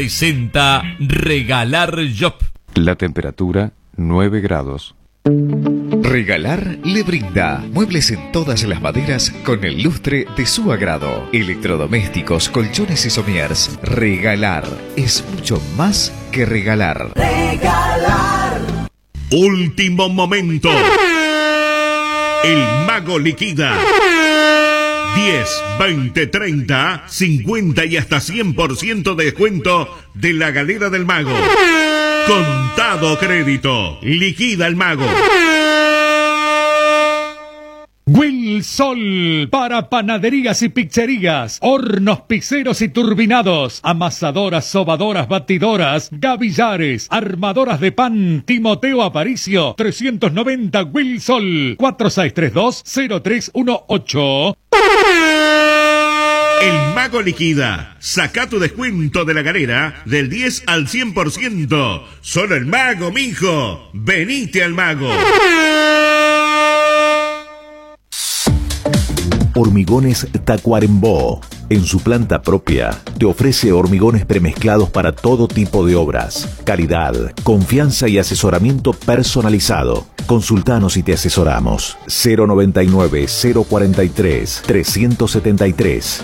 Presenta Regalar Shop. La temperatura 9 grados. Regalar le brinda muebles en todas las maderas con el lustre de su agrado. Electrodomésticos, colchones y somiers. Regalar es mucho más que regalar. Regalar. Último momento. El Mago liquida. 10, 20, 30, 50 y hasta 100% de descuento de la Galera del Mago. Contado crédito. Liquida el Mago. Wilsol para panaderías y pizzerías, hornos piceros y turbinados, amasadoras, sobadoras, batidoras, gavillares, armadoras de pan. Timoteo Aparicio, 390 Wilsol, 4632-0318. El Mago liquida. Saca tu descuento de la Galera del 10 al 100%. Solo el Mago, mijo. Venite al Mago. Hormigones Tacuarembó. En su planta propia, te ofrece hormigones premezclados para todo tipo de obras. Calidad, confianza y asesoramiento personalizado. Consultanos y te asesoramos. 099-043-373.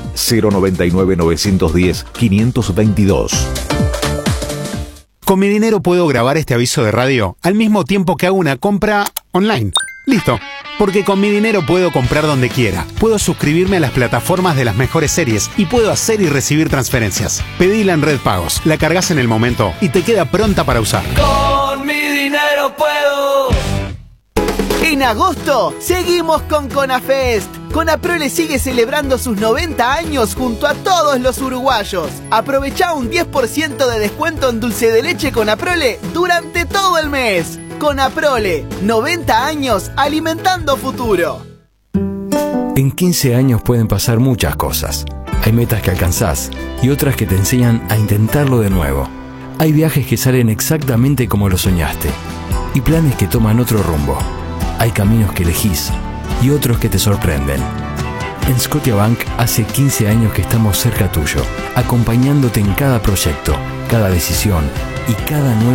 099-910-522. Con mi dinero puedo grabar este aviso de radio al mismo tiempo que hago una compra online. Listo. Porque con mi dinero puedo comprar donde quiera. Puedo suscribirme a las plataformas de las mejores series y puedo hacer y recibir transferencias. Pedila en Red Pagos, la cargas en el momento y te queda pronta para usar. Con mi dinero puedo. En agosto seguimos con Conafest. Conaprole sigue celebrando sus 90 años junto a todos los uruguayos. Aprovecha un 10% de descuento en dulce de leche Conaprole durante todo el mes. Conaprole, 90 años alimentando futuro. En 15 años pueden pasar muchas cosas. Hay metas que alcanzás y otras que te enseñan a intentarlo de nuevo. Hay viajes que salen exactamente como lo soñaste y planes que toman otro rumbo. Hay caminos que elegís y otros que te sorprenden. En Scotiabank hace 15 años que estamos cerca tuyo, acompañándote en cada proyecto, cada decisión y cada nuevo